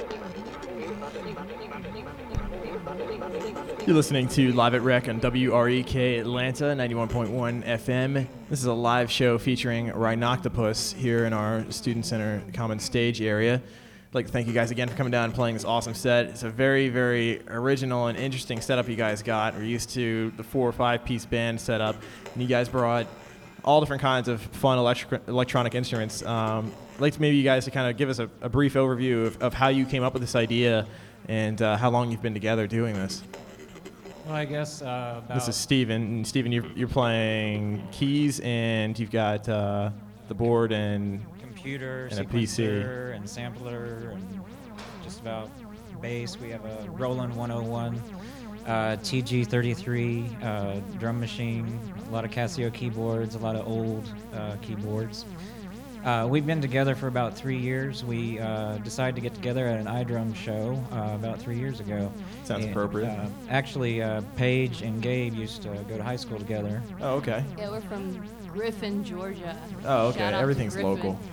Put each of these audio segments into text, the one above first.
You're listening to Live at Rec on WREK Atlanta, 91.1 FM. This is a live show featuring Rhinoctopus here in our Student Center Common Stage area. I'd like to thank you guys again for coming down and playing this awesome set. It's a very, very original and interesting setup you guys got. We're used to the 4 or 5 piece band setup, and you guys brought all different kinds of fun electronic instruments. I'd like to maybe you guys to kind of give us a brief overview of how you came up with this idea and how long you've been together doing this. Well, I guess this is Steven. And Steven, you're playing keys, and you've got the board and computer, and a PC, and sampler, and just about bass. We have a Roland 101, TG33 drum machine, a lot of Casio keyboards, a lot of old keyboards. We've been together for about 3 years. We decided to get together at an iDrum show about 3 years ago. Sounds appropriate. Actually, Paige and Gabe used to go to high school together. Oh, okay. Yeah, we're from Griffin, Georgia. Oh, okay. Shout out Everything's to Griffin. local.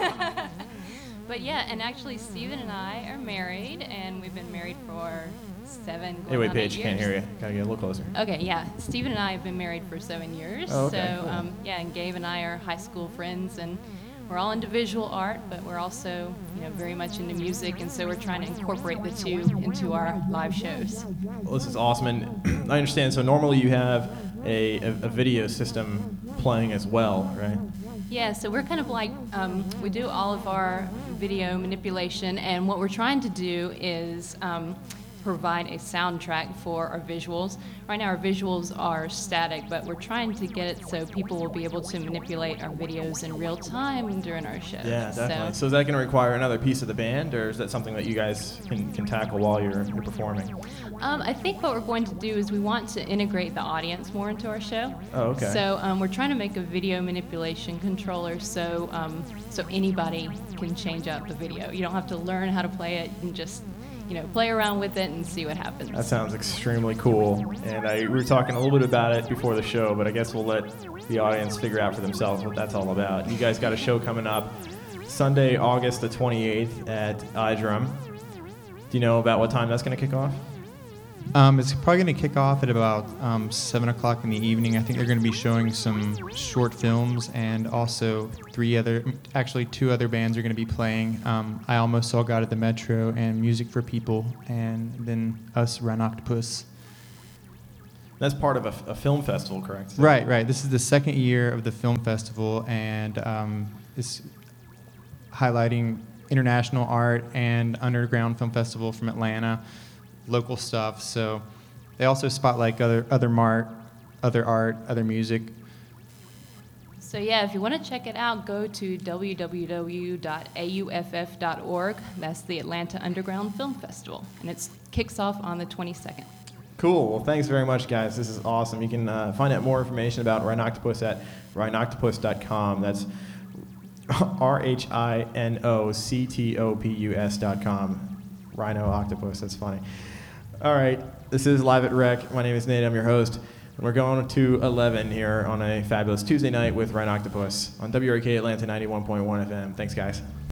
But yeah, and actually Steven and I are married, and we've been married for 7 Hey, wait, going on 8 Paige, years. can't hear you. Gotta get a little closer. Okay, yeah. Steven and I have been married for 7 years. Oh, okay, So, cool. yeah, and Gabe and I are high school friends, and we're all into visual art, but we're also, very much into music, and so we're trying to incorporate the two into our live shows. Well, this is awesome, and I understand. So normally you have a video system playing as well, right? Yeah, so we're kind of like, we do all of our video manipulation, and what we're trying to do is provide a soundtrack for our visuals. Right now our visuals are static, but we're trying to get it so people will be able to manipulate our videos in real time during our shows. Yeah, definitely. So is that going to require another piece of the band, or is that something that you guys can tackle while you're performing? I think what we're going to do is we want to integrate the audience more into our show. Oh, okay. So we're trying to make a video manipulation controller so anybody can change up the video. You don't have to learn how to play it. You can just play around with it and see what happens. That sounds extremely cool. And we were talking a little bit about it before the show, but I guess we'll let the audience figure out for themselves what that's all about. You guys got a show coming up Sunday, August the 28th at iDrum. Do you know about what time that's going to kick off? It's probably going to kick off at about 7 o'clock in the evening. I think they're going to be showing some short films, and also 2 other bands are going to be playing. I Almost Saw God at the Metro and Music for People, and then us, Rhinoctopus. That's part of a film festival, correct? Right. This is the second year of the film festival, and it's highlighting international art and underground film festival from Atlanta. Local stuff, so they also spotlight other art, other music. So yeah, if you want to check it out, go to www.auff.org. That's the Atlanta Underground Film Festival, and it kicks off on the 22nd. Cool. Well, thanks very much, guys. This is awesome. You can find out more information about Rhinoctopus at rhinoctopus.com. That's RHINOCTOPUS.com. Rhino Octopus. That's funny. All right, this is Live at Rec. My name is Nate. I'm your host. And we're going to 11 here on a fabulous Tuesday night with Rhinoctopus on WRK Atlanta 91.1 FM. Thanks, guys.